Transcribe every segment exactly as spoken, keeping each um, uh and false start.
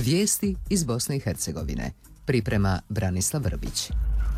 Vijesti iz Bosne i Hercegovine. Priprema Branislav Vrbić.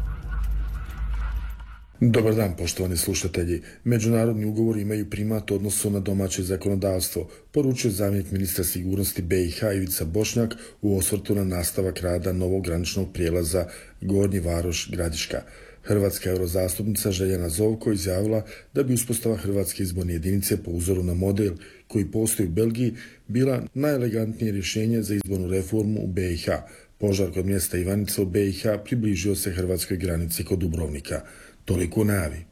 Dobar dan, poštovani slušatelji. Međunarodni ugovori imaju primat u odnosu na domaće zakonodavstvo, poručio zamjenik ministra sigurnosti B i H Ivica Bošnjak u osvrtu na nastavak rada novog graničnog prijelaza Gornji Varoš-Gradiška. Hrvatska eurozastupnica Željana Zovko izjavila da bi uspostava Hrvatske izborne jedinice po uzoru na model koji postoji u Belgiji bila najelegantnije rješenje za izbornu reformu u B i H. Požar kod mjesta Ivanica u B i H približio se hrvatskoj granici kod Dubrovnika. Toliko najavi.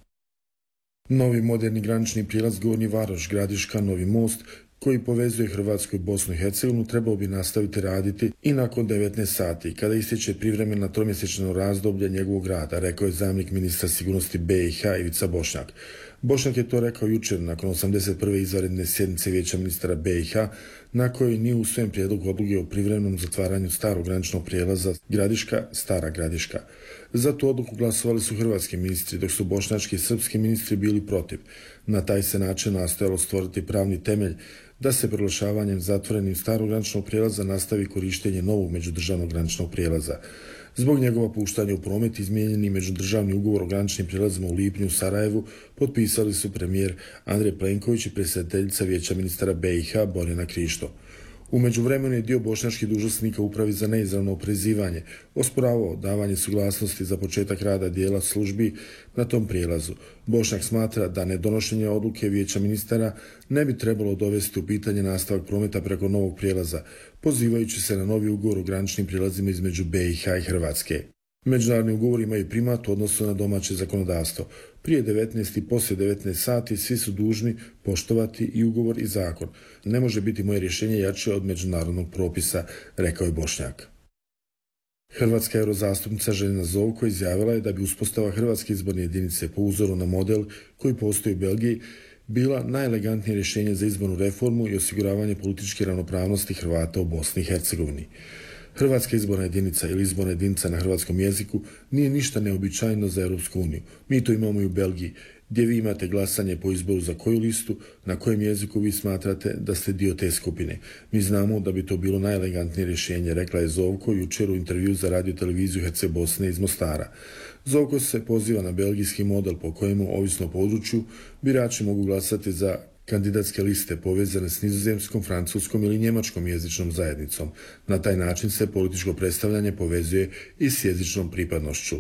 Novi moderni granični prijelaz Gornji Varoš-Gradiška, Novi most, koji povezuje Hrvatsku i Bosnu i Hercegovinu, trebao bi nastaviti raditi i nakon devetnaest sati, kada istječe privremeno tromjesečno razdoblje njegovog rada, rekao je zamjenik ministra sigurnosti B i H Ivica Bošnjak. Bošnjak je to rekao jučer nakon osamdeset prve izvanredne sjednice Vijeća ministara B i H, na kojoj nije usvojen prijedlog odluke o privremenom zatvaranju starog graničnog prijelaza Gradiška, Stara Gradiška. Za tu odluku glasovali su hrvatski ministri, dok su bošnjački i srpski ministri bili protiv. Na taj se način nastojalo stvoriti pravni temelj da se proglašavanjem zatvorenim starog graničnog prijelaza nastavi korištenje novog međudržavnog graničnog prijelaza. Zbog njegova puštanja u promet izmijenjeni međudržavni ugovor o graničnim prijelazima u lipnju u Sarajevu potpisali su premijer Andrej Plenković i predsjedateljica Vijeća ministara B i H Borjana Krišto. U međuvremenu je dio bošnjačkih dužnosnika Upravi za neizravno oporezivanje osporavao davanje suglasnosti za početak rada dijela službi na tom prijelazu. Bošnjak smatra da nedonošenje odluke Vijeća ministara ne bi trebalo dovesti u pitanje nastavak prometa preko novog prijelaza, pozivajući se na novi ugovor o graničnim prijelazima između B i H i Hrvatske. Međunarodni ugovori imaju primat u odnosu na domaće zakonodavstvo. Prije devetnaest i poslije devetnaest sati svi su dužni poštovati i ugovor i zakon. Ne može biti moje rješenje jače od međunarodnog propisa, rekao je Bošnjak. Hrvatska eurozastupnica Željana Zovko izjavila je da bi uspostava Hrvatske izborne jedinice po uzoru na model koji postoji u Belgiji bila najelegantnije rješenje za izbornu reformu i osiguravanje političke ravnopravnosti Hrvata u Bosni i Hercegovini. Hrvatska izborna jedinica ili izborna jedinica na hrvatskom jeziku nije ništa neobičajno za Europsku uniju. Mi to imamo i u Belgiji, gdje vi imate glasanje po izboru za koju listu, na kojem jeziku vi smatrate da ste dio te skupine. Mi znamo da bi to bilo najelegantnije rješenje, rekla je Zovko jučer u intervju za radio televiziju Herce Bosne iz Mostara. Zovko se poziva na belgijski model po kojemu, ovisno o području, birači mogu glasati za kandidatske liste povezane s nizozemskom, francuskom ili njemačkom jezičnom zajednicom. Na taj način se političko predstavljanje povezuje i s jezičnom pripadnošću.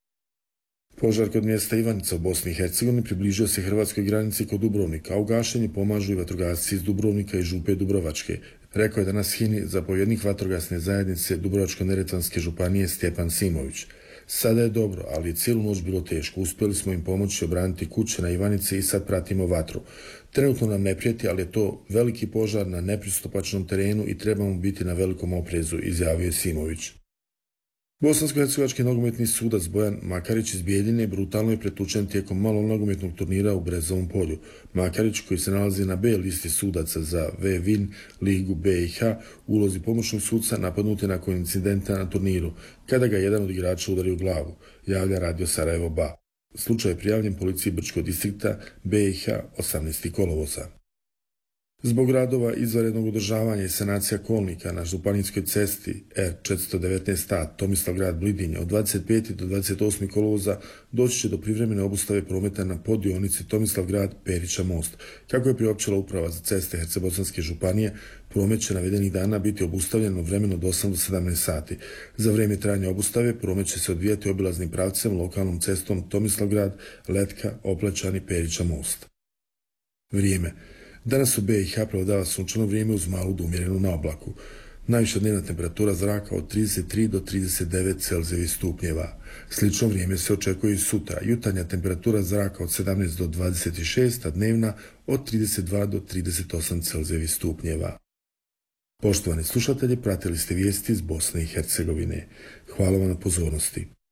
Požar kod mjesta Ivanica u Bosni i Hercegovini približio se hrvatskoj granici kod Dubrovnika, a u gašenju pomažu i vatrogasci iz Dubrovnika i Župe Dubrovačke, rekao je danas Hini zapovjednik vatrogasne zajednice Dubrovačko-neretvanske županije Stjepan Simović. Sada je dobro, ali je cijelu noć bilo teško. Uspjeli smo im pomoći obraniti kuće na Ivanici i sad pratimo vatru. Trenutno nam ne prijeti, ali je to veliki požar na nepristupačnom terenu i trebamo biti na velikom oprezu, izjavio je Simović. Bosansko-hercegovački nogometni sudac Bojan Makarić iz Bijeljine brutalno je pretučen tijekom malog nogometnog turnira u Brezovom polju. Makarić, koji se nalazi na B listi sudaca za V-Win ligu B i H, u ulozi pomoćnog suca napadnut je nakon incidenta na turniru, kada ga jedan od igrača udario u glavu, javlja radio Sarajevo ba. Slučaj je prijavljen policiji Brčkog distrikta B i H osamnaestog kolovoza. Zbog radova izvanrednog održavanja i sanacija kolnika na županijskoj cesti R četiristo devetnaest A Tomislavgrad Blidinje od dvadeset petog do dvadeset osmog kolovoza doći će do privremene obustave prometa na poddionici Tomislavgrad Perića most. Kako je priopćila uprava za ceste Hercebosanske županije, promet će navedenih dana biti obustavljen od vremena od osam do sedamnaest sati. Za vrijeme trajanja obustave promet će se odvijati obilaznim pravcem lokalnom cestom Tomislavgrad, Letka, Oplećani, Perića most. Vrijeme. Danas u B i H prevladava sunčano vrijeme uz malu do umjerenu na oblaku. Najviša dnevna temperatura zraka od trideset tri do trideset devet Celzijevih stupnjeva. Slično vrijeme se očekuje i sutra. Jutarnja temperatura zraka od sedamnaest do dvadeset šest, a dnevna od trideset dva do trideset osam Celzijevih stupnjeva. Poštovani slušatelji, pratili ste vijesti iz Bosne i Hercegovine. Hvala vam na pozornosti.